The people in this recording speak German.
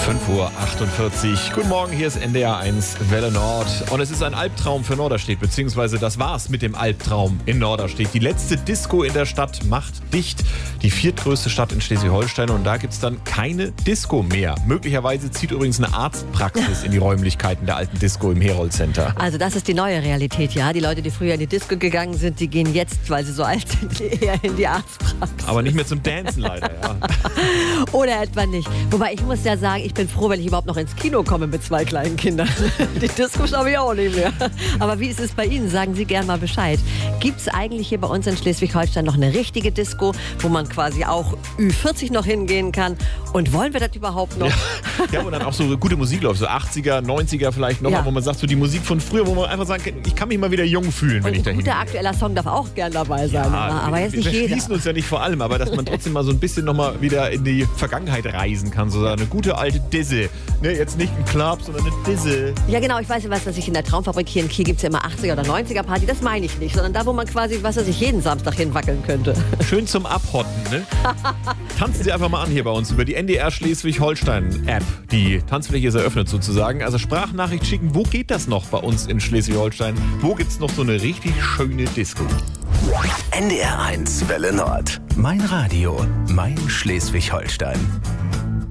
5:48 Uhr. Guten Morgen, hier ist NDR 1 Welle Nord. Und es ist ein Albtraum für Norderstedt, beziehungsweise das war's mit dem Albtraum in Norderstedt. Die letzte Disco in der Stadt macht dicht. Die viertgrößte Stadt in Schleswig-Holstein. Und da gibt's dann keine Disco mehr. Möglicherweise zieht übrigens eine Arztpraxis in die Räumlichkeiten der alten Disco im Herold Center. Also das ist die neue Realität, ja. Die Leute, die früher in die Disco gegangen sind, die gehen jetzt, weil sie so alt sind, eher in die Arztpraxis. Aber nicht mehr zum Dancen leider, ja. Oder etwa nicht. Wobei ich muss ja sagen, ich bin froh, wenn ich überhaupt noch ins Kino komme mit 2 kleinen Kindern. Die Disco schaue ich auch nicht mehr. Aber wie ist es bei Ihnen? Sagen Sie gern mal Bescheid. Gibt es eigentlich hier bei uns in Schleswig-Holstein noch eine richtige Disco, wo man quasi auch Ü40 noch hingehen kann? Und wollen wir das überhaupt noch? Ja, wo dann auch so gute Musik läuft, so 80er, 90er vielleicht noch, wo man sagt, so die Musik von früher, wo man einfach sagen kann, ich kann mich mal wieder jung fühlen, wenn ich da hingehe. Ein guter aktueller Song darf auch gern dabei sein. Ja, aber jetzt nicht wir jeder. schließen uns ja nicht vor allem, aber dass man trotzdem mal so ein bisschen nochmal wieder in die Vergangenheit reisen kann. So eine gute alte Disse. Ne, jetzt nicht ein Club, sondern eine Disse. Ja genau, ich weiß ja, was ich in der Traumfabrik hier in Kiel gibt es ja immer 80er oder 90er Party. Das meine ich nicht, sondern da, wo man quasi, was weiß ich, jeden Samstag hinwackeln könnte. Schön zum Abhotten, ne? Tanzen Sie einfach mal an hier bei uns über die NDR Schleswig-Holstein-App. Die Tanzfläche ist eröffnet sozusagen. Also Sprachnachricht schicken, wo geht das noch bei uns in Schleswig-Holstein? Wo gibt's noch so eine richtig schöne Disco? NDR 1 Welle Nord. Mein Radio, mein Schleswig-Holstein.